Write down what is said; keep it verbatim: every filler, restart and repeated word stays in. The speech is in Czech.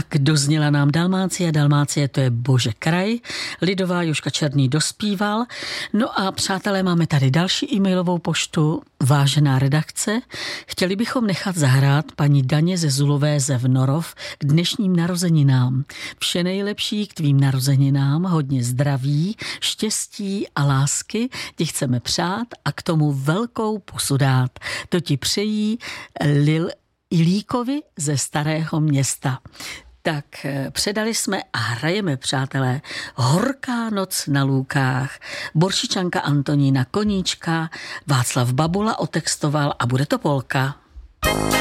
Tak dozněla nám Dalmácie. Dalmácie, to je bože kraj. Lidová Jožka Černý dospíval. No a přátelé, máme tady další e-mailovou poštu. Vážená redakce, chtěli bychom nechat zahrát paní Daně ze Zulové ze Vnorov k dnešním narozeninám. Vše nejlepší k tvým narozeninám, hodně zdraví, štěstí a lásky ti chceme přát a k tomu velkou pusu dát. To ti přejí Lil Ilíkovi ze Starého Města. Tak předali jsme a hrajeme, přátelé, Horká noc na lůkách. Boršičanka Antonína Koníčka, Václav Babula otextoval a bude to polka.